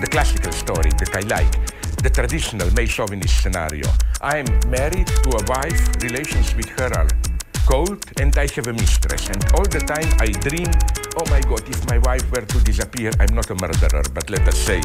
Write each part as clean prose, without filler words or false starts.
the classical story that I like, the traditional male chauvinist scenario. I'm married to a wife, relations with her are cold, and I have a mistress. And all the time I dream, oh my God, if my wife were to disappear, I'm not a murderer, but let us say,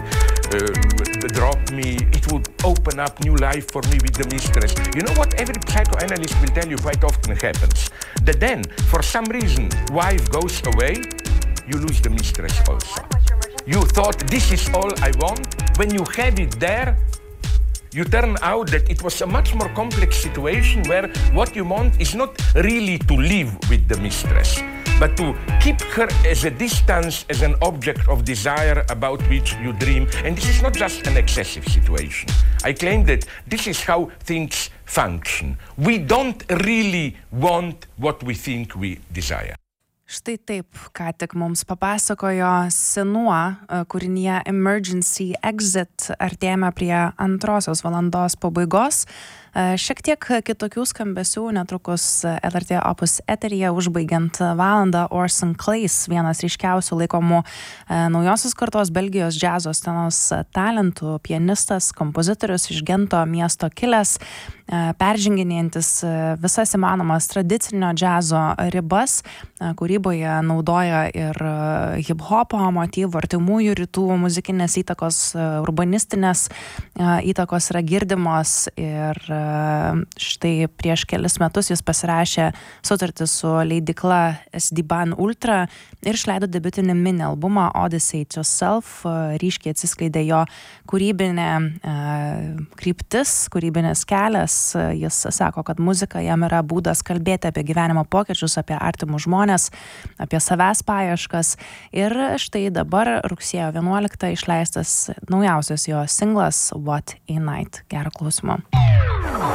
drop me, it would open up new life for me with the mistress. You know what every psychoanalyst will tell you quite often happens? That then, for some reason, wife goes away, you lose the mistress also. You thought, this is all I want. When you have it there, you turn out that it was a much more complex situation where what you want is not really to live with the mistress, but to keep her as a distance, as an object of desire about which you dream. And this is not just an excessive situation. I claim that this is how things function. We don't really want what we think we desire. Štai taip, ką tik mums papasakojo Senua kūrinyje Emergency Exit. Artėjame prie antrosios valandos pabaigos. Šiek tiek kitokių skambesių netrukus LRT Opus eteryje užbaigiant valandą. Orson Clays, vienas ryškiausių laikomų naujosios kartos Belgijos džiazo scenos talentų, pianistas, kompozitorius iš Gento miesto kilęs, perženginėjantis visas įmanomas tradicinio džiazo ribas, kūryboje naudoja ir hip-hopo motyvų, artimųjų rytų muzikinės įtakos, urbanistinės įtakos yra girdimos. Ir štai prieš kelis metus jis pasirašė sutartį su leidykla SD-Ban Ultra ir išleido debiutinį mini albumą Odyssey to Self. Ryškiai atsiskleidė jo kūrybinė kryptis, kūrybinės kelias. Jis sako, kad muzika jam yra būdas kalbėti apie gyvenimo pokyčius, apie artimus žmonės, apie savęs paieškas. Ir štai dabar rugsėjo 11 išleistas naujausias jo singlas What a Night. Gero klausymo.